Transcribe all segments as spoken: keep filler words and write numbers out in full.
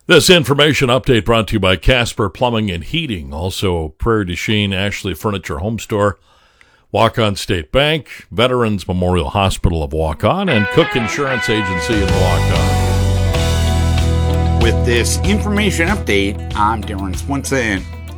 This information update brought to you by Casper Plumbing and Heating, also Prairie du Chien, Ashley Furniture Home Store, Walk-On State Bank, Veterans Memorial Hospital of Walk-On, and Cook Insurance Agency in Walk-On. With this information update, I'm Darren Swinson.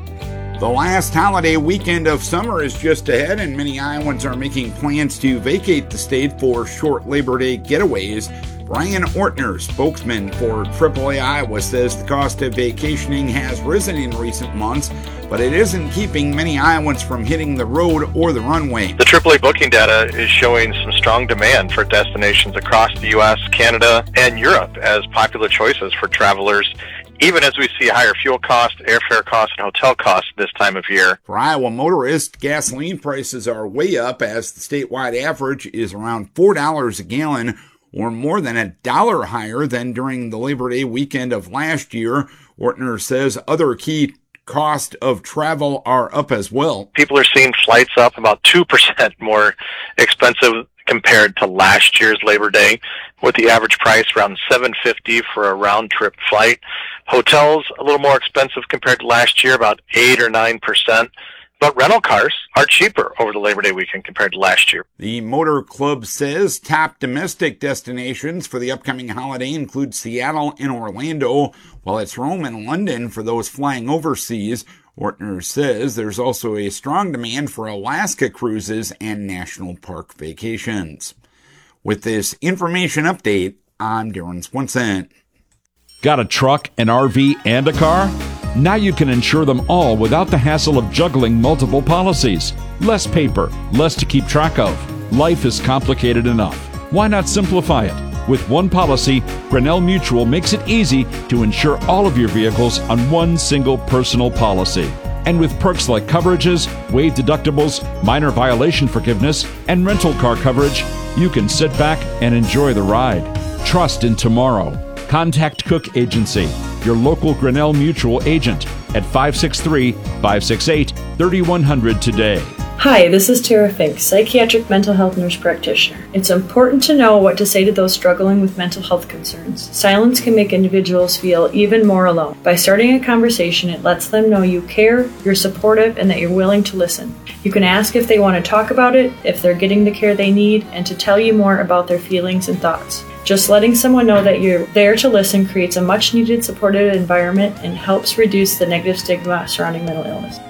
The last holiday weekend of summer is just ahead, and many Iowans are making plans to vacate the state for short Labor Day getaways. Brian Ortner, spokesman for triple A Iowa, says the cost of vacationing has risen in recent months, but it isn't keeping many Iowans from hitting the road or the runway. The triple A booking data is showing some strong demand for destinations across the U S, Canada, and Europe as popular choices for travelers, even as we see higher fuel costs, airfare costs, and hotel costs this time of year. For Iowa motorists, gasoline prices are way up as the statewide average is around four dollars a gallon, or more than a dollar higher than during the Labor Day weekend of last year. Ortner says other key costs of travel are up as well. People are seeing flights up about two percent more expensive compared to last year's Labor Day, with the average price around seven dollars and fifty cents for a round-trip flight. Hotels a little more expensive compared to last year, about eight or nine percent. But rental cars are cheaper over the Labor Day weekend compared to last year. The Motor Club says top domestic destinations for the upcoming holiday include Seattle and Orlando, while it's Rome and London for those flying overseas. Ortner says there's also a strong demand for Alaska cruises and national park vacations. With this information update, I'm Darren Swinson. Got a truck, an R V, and a car? Now you can insure them all without the hassle of juggling multiple policies. Less paper, less to keep track of. Life is complicated enough. Why not simplify it? With one policy, Grinnell Mutual makes it easy to insure all of your vehicles on one single personal policy. And with perks like coverages, waived deductibles, minor violation forgiveness, and rental car coverage, you can sit back and enjoy the ride. Trust in tomorrow. Contact Cook Agency, your local Grinnell Mutual agent, at five six three, five six eight, three one zero zero today. Hi, this is Tara Fink, psychiatric mental health nurse practitioner. It's important to know what to say to those struggling with mental health concerns. Silence can make individuals feel even more alone. By starting a conversation, it lets them know you care, you're supportive, and that you're willing to listen. You can ask if they want to talk about it, if they're getting the care they need, and to tell you more about their feelings and thoughts. Just letting someone know that you're there to listen creates a much-needed supportive environment and helps reduce the negative stigma surrounding mental illness.